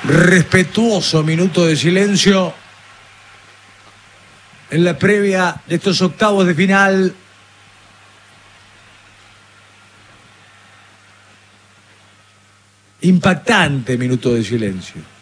respetuoso minuto de silencio en la previa de estos octavos de final. Impactante minuto de silencio.